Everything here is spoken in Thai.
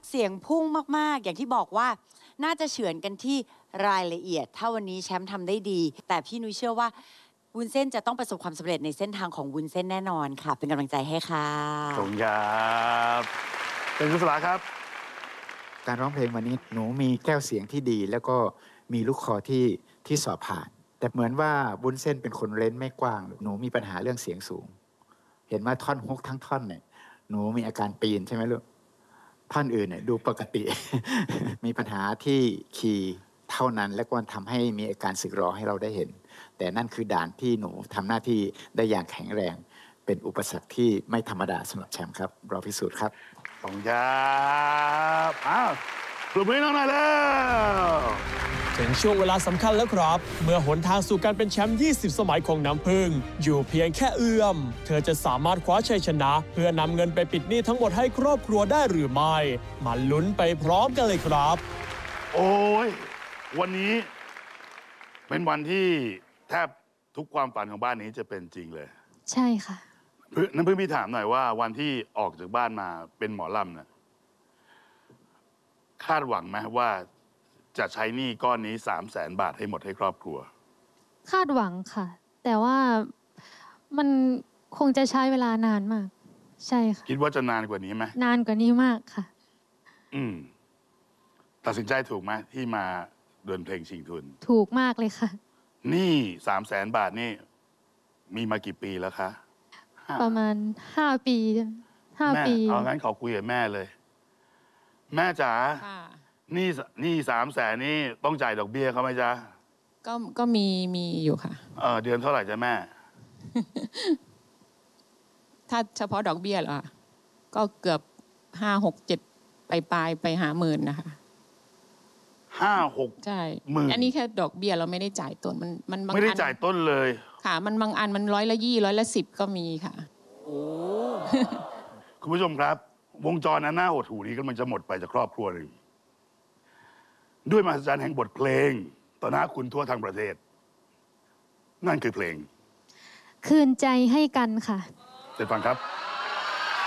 เสียงพุ่งมากๆอย่างที่บอกว่าน่าจะเฉือนกันที่รายละเอียดถ้าวันนี้แชมป์ทำได้ดีแต่พี่นุ้ยเชื่อว่าวุ้นเส้นจะต้องประสบความสำเร็จในเส้นทางของวุ้นเส้นแน่นอนค่ะเป็นกำลังใจให้ค่ะขอบคุณครับเป็นคุณสลาครับการร้องเพลงวันนี้หนูมีแก้วเสียงที่ดีแล้วก็มีลูกคอที่สอบผ่านแต่เหมือนว่าวุ้นเส้นเป็นคนเร้นไม่กว้างหนูมีปัญหาเรื่องเสียงสูงเห็นว่าท่อนฮุกทั้งท่อนเนี่ยหนูมีอาการปีนใช่ไหมลูกท่อนอื่นเนี่ยดูปกติ มีปัญหาที่คีย์เท่านั้นและก็ทำให้มีอาการสึกหรอให้เราได้เห็นแต่นั่นคือด่านที่หนูทำหน้าที่ได้อย่างแข็งแรงเป็นอุปสรรคที่ไม่ธรรมดาสำหรับแชมป์ครับรอพิสูจน์ครับขอบคุณครับอ้าวปรบมือให้น้องหน่อยแล้วถึงช่วงเวลาสำคัญแล้วครับเมื่อหนทางสู่การเป็นแชมป์ 20 สมัยของน้ำพึ่งอยู่เพียงแค่เอื้อมเธอจะสามารถคว้าชัยชนะเพื่อนำเงินไปปิดหนี้ทั้งหมดให้ครอบครัวได้หรือไม่มาลุ้นไปพร้อมกันเลยครับโอ้ยวันนี้เป็นวันที่แทบทุกความฝันของบ้านนี้จะเป็นจริงเลยใช่ค่ะน้ำพึ่งพี่ถามหน่อยว่าวันที่ออกจากบ้านมาเป็นหมอลำเนี่ยคาดหวังไหมว่าจะใช้หนี้ก้อนนี้300,000 บาทให้หมดให้ครอบครัวคาดหวังค่ะแต่ว่ามันคงจะใช้เวลานานมากใช่ค่ะคิดว่าจะนานกว่านี้ไหมนานกว่านี้มากค่ะตัดสินใจถูกไหมที่มาเดินเพลงชิงทุนถูกมากเลยค่ะหนี้300,000 บาทนี่มีมากี่ปีแล้วคะประมาณ5 ปี5 ปีเอางั้นขอคุยกับแม่เลยแม่จ๋านี่300,000นี่ต้องจ่ายดอกเบี้ยเขาไหมจ๊ะก็มีอยู่ค่ะเดือนเท่าไหร่จ๊ะแม่ถ้าเฉพาะดอกเบี้ยเหรอก็เกือบ5 6 7ไป50,000นะคะ 5 6 ใช่อันนี้แค่ดอกเบี้ยเราไม่ได้จ่ายต้นมันไม่ได้จ่ายต้นเลยค่ะมันบางอันมัน120 110ก็มีค่ะโอ้คุณผู้ชมครับวงจรอันน่าหดหู่นี้กำลังจะหมดไปจากครอบครัวหนึ่งด้วยมหัศจรรย์แห่งบทเพลงต่อหน้าคุณทั่วทั้งประเทศนั่นคือเพลงคืนใจให้กันค่ะเดี๋ยวฟังครับ